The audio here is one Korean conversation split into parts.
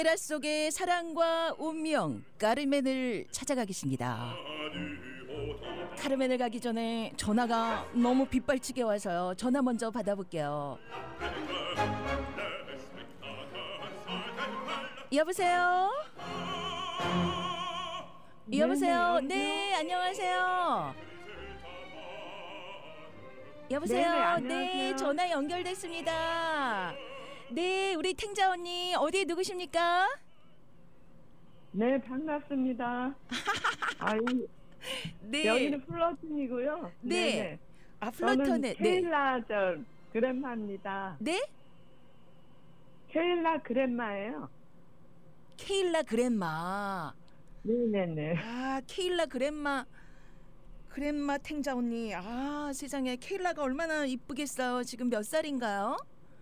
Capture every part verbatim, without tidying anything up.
테라 속의 사랑과 운명 까르멘을 찾아가겠습니다. 카르멘을 가기 전에 전화가 너무 빗발치게 와서요. 전화 먼저 받아볼게요. 여보세요? 여보세요? 네, 안녕하세요. 여보세요? 네네, 네, 전화 연결됐습니다. 네, 우리 탱자 언니 어디 누구십니까? 네, 반갑습니다. 아유, 네. 여기는 플러튼이고요. 네. 네네. 아, 플러터네. 저는 네. 케일라 저 그랜마입니다. 네? 케일라 그랜마예요. 케일라 그랜마. 네네네. 아, 케일라 그랜마. 그랜마 탱자 언니. 아, 세상에 케일라가 얼마나 이쁘겠어요. 지금 몇 살인가요?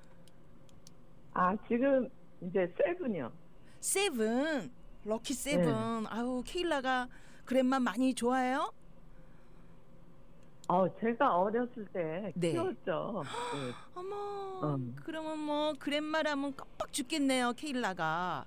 아, 지금 이제 세븐이요. 세븐. 럭키 세븐. 네. 아우, 케일라가 그랜마 많이 좋아해요? 어, 제가 어렸을 때 네. 키웠죠. 네. 어머, 음. 그러면 뭐 그랜마라면 깜빡 죽겠네요, 케일라가.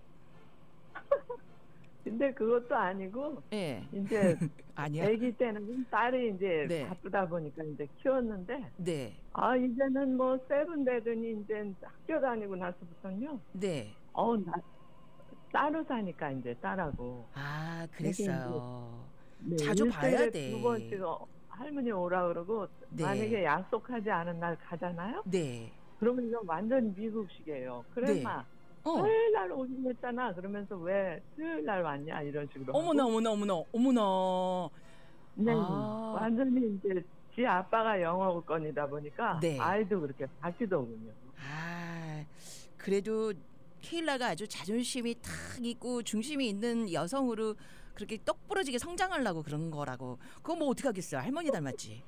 근데 그것도 아니고 예. 이제 아니야. 아기 때는 딸이 이제 네. 바쁘다 보니까 이제 키웠는데 네. 아 이제는 뭐 세븐 되더니 이제 학교 다니고 나서부터는요. 네. 어, 나 따로 사니까 이제 딸하고. 아, 그랬어요. 네, 자주 봐야 일주일에 돼. 두 번씩 어, 할머니 오라 그러고 네. 만약에 약속하지 않은 날 가잖아요. 네. 그러면 이거 완전 미국식이에요. 그래마 어. 토요일 날 오긴 했잖아. 그러면서 왜 수요일 날 왔냐 이런 식으로. 어머나, 하고. 어머나, 어머나, 어머나. 네, 아. 완전히 이제 지 아빠가 영어권이다 보니까 네. 아이도 그렇게 바뀌더군요. 아, 그래도 케일라가 아주 자존심이 탁 있고 중심이 있는 여성으로 그렇게 떡 부러지게 성장하려고 그런 거라고. 그거 뭐 어떻게 하겠어요. 할머니 닮았지.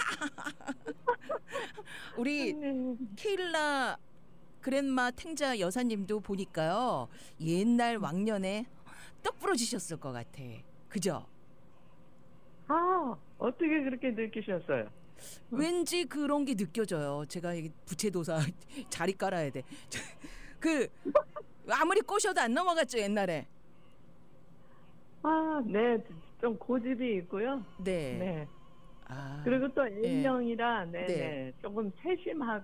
우리 네. 케일라 그랜마 탱자 여사님도 보니까요. 옛날 왕년에 떡 부러지셨을 것 같아. 그죠? 아, 어떻게 그렇게 느끼셨어요? 왠지 그런 게 느껴져요. 제가 이게 부채도사 자리 깔아야 돼. 그 아무리 꼬셔도 안 넘어갔죠, 옛날에. 아, 네, 좀 고집이 있고요. 네. 네. 아. 그리고 또 A명이라, 네, 네. 네, 조금 세심하고